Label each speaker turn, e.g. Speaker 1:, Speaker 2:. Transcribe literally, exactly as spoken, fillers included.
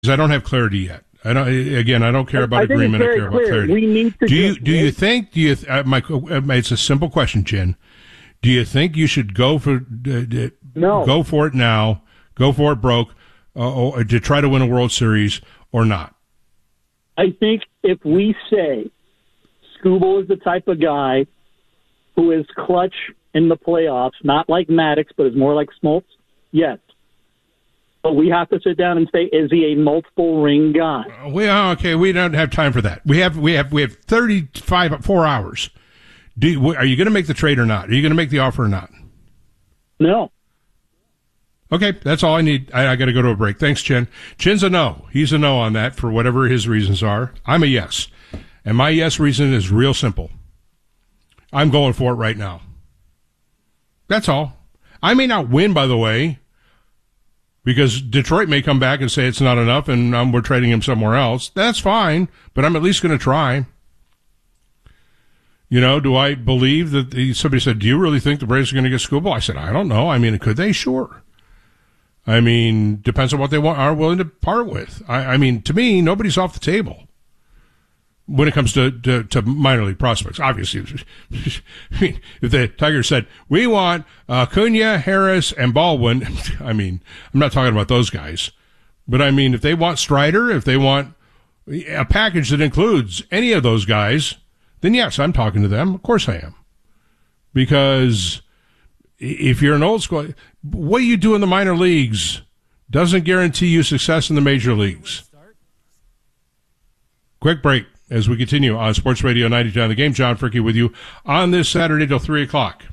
Speaker 1: I don't have clarity yet. I don't. Again, I don't care about
Speaker 2: I think
Speaker 1: agreement.
Speaker 2: it's very
Speaker 1: I care about
Speaker 2: clear.
Speaker 1: clarity.
Speaker 2: We need to
Speaker 1: do you
Speaker 2: just
Speaker 1: do you
Speaker 2: wait.
Speaker 1: think? Do you? Uh, my, uh, it's a simple question, Chin. Do you think you should go for uh,
Speaker 2: No.
Speaker 1: go for it now? Go for it broke, uh, or to try to win a World Series or not?
Speaker 2: I think if we say Skubal is the type of guy who is clutch in the playoffs, not like Maddox, but is more like Smoltz, yes. But we have to sit down and say, is he a multiple ring guy?
Speaker 1: Uh, we okay. We don't have time for that. We have we have we have thirty-five four hours. Do you, are you going to make the trade or not? Are you going to make the offer or not?
Speaker 2: No.
Speaker 1: Okay, that's all I need. I, I got to go to a break. Thanks, Chin. Chin's a no. He's a no on that for whatever his reasons are. I'm a yes. And my yes reason is real simple. I'm going for it right now. That's all. I may not win, by the way, because Detroit may come back and say it's not enough and um, we're trading him somewhere else. That's fine, but I'm at least going to try. You know, do I believe that the, somebody said, do you really think the Braves are going to get Skubal? I said, I don't know. I mean, could they? Sure. I mean, depends on what they want, are willing to part with. I, I mean, to me, nobody's off the table when it comes to, to, to minor league prospects. Obviously, I mean, if the Tigers said, we want uh, Cunha, Harris, and Baldwin, I mean, I'm not talking about those guys. But, I mean, if they want Strider, if they want a package that includes any of those guys, then, yes, I'm talking to them. Of course I am. Because if you're an old school, what you do in the minor leagues doesn't guarantee you success in the major leagues. Quick break as we continue on Sports Radio ninety-two on The Game. John Fricke with you on this Saturday till three o'clock.